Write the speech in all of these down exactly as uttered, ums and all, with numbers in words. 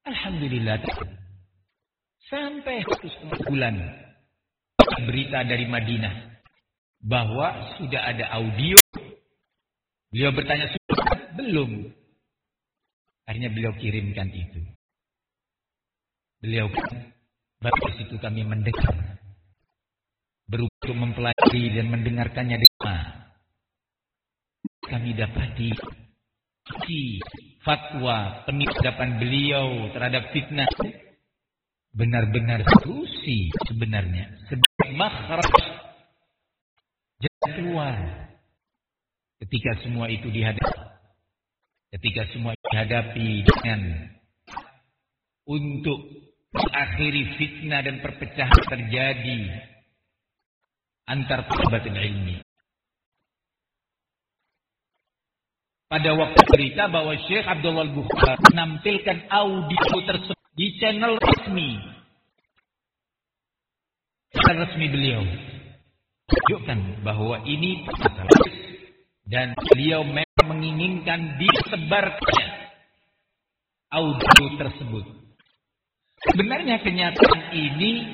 Alhamdulillah. Sampai satu setengah bulan berita dari Madinah bahwa sudah ada audio. Beliau bertanya, sudah? Belum. Akhirnya beliau kirimkan itu. Beliau, baru situ kami mendengar, berusaha mempelajari dan mendengarkannya dengan kami dapati si fatwa penindakan beliau terhadap fitnah benar-benar solusi sebenarnya, sebagai makhraj jalan keluar ketika semua itu dihadapi, ketika semua dihadapi dengan untuk mengakhiri fitnah dan perpecahan terjadi antar talabatul ilmi. Pada waktu berita bahwa Syekh Abdullah Al-Bukhari menampilkan audio tersebut di channel resmi, channel resmi beliau, tunjukkan bahwa ini masalah dan beliau memang menginginkan disebarkan audio tersebut. Sebenarnya kenyataan ini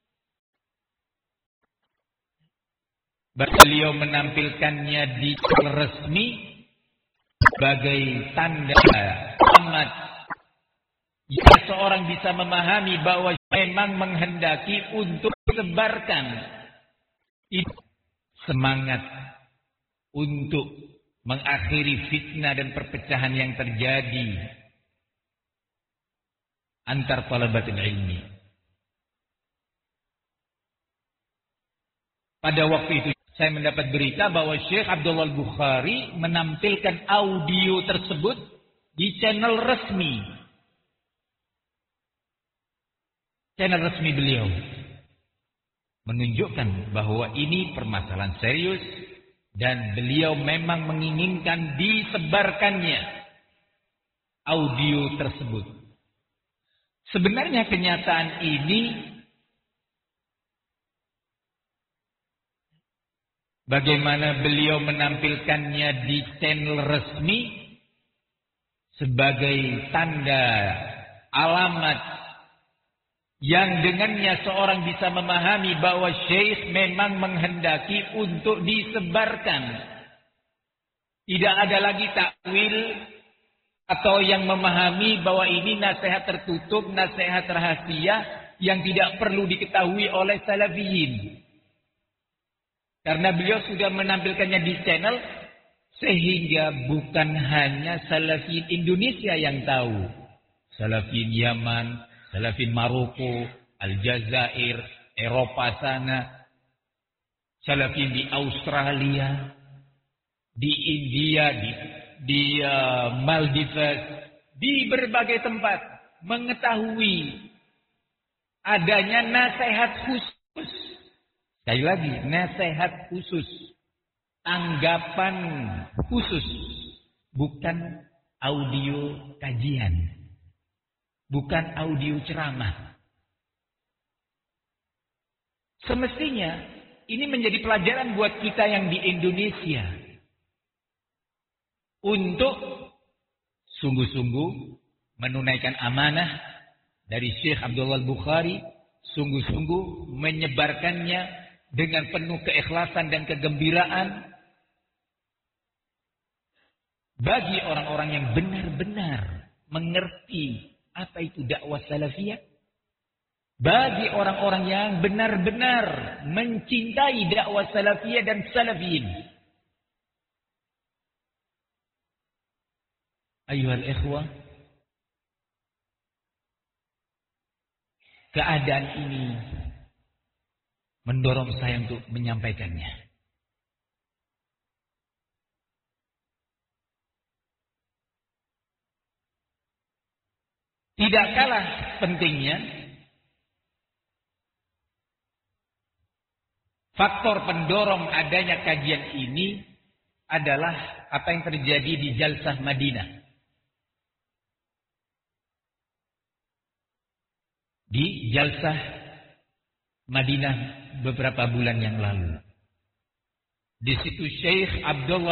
beliau menampilkannya di channel resmi sebagai tanda amat jika seorang bisa memahami bahwa memang menghendaki untuk disebarkan itu semangat untuk mengakhiri fitnah dan perpecahan yang terjadi antar talabatul ilmi. Pada waktu itu saya mendapat berita bahwa Syekh Abdullah Al-Bukhari menampilkan audio tersebut di channel resmi. Channel resmi beliau. Menunjukkan bahwa ini permasalahan serius dan beliau memang menginginkan disebarkannya audio tersebut. Sebenarnya kenyataan ini bagaimana beliau menampilkannya di channel resmi sebagai tanda alamat yang dengannya seorang bisa memahami bahwa Syekh memang menghendaki untuk disebarkan. Tidak ada lagi takwil atau yang memahami bahwa ini nasihat tertutup, nasihat rahasia yang tidak perlu diketahui oleh salafiyin. Karena beliau sudah menampilkannya di channel, sehingga bukan hanya salafiyin Indonesia yang tahu. Salafiyin Yaman, salafiyin Maroko, Aljazair, Eropa sana, salafiyin di Australia, di India, di, di uh, Maldives, di berbagai tempat mengetahui adanya nasihat khusus. Sekali lagi, nasihat khusus, tanggapan khusus, bukan audio kajian, bukan audio ceramah. Semestinya ini menjadi pelajaran buat kita yang di Indonesia untuk sungguh-sungguh menunaikan amanah dari Syekh Abdullah Al-Bukhari, sungguh-sungguh menyebarkannya dengan penuh keikhlasan dan kegembiraan bagi orang-orang yang benar-benar mengerti apa itu dakwah salafiyah, bagi orang-orang yang benar-benar mencintai dakwah salafiyah dan salafiyin. Ayuhal ikhwah, keadaan ini mendorong saya untuk menyampaikannya. Tidak kalah pentingnya faktor pendorong adanya kajian ini adalah apa yang terjadi di Jalsah Madinah. Di Jalsah Madinah beberapa bulan yang lalu. Di situ Syekh Abdullah